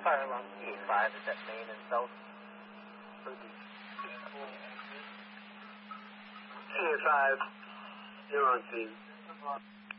fire alarm P85 is at Main and South. P85, you're on scene.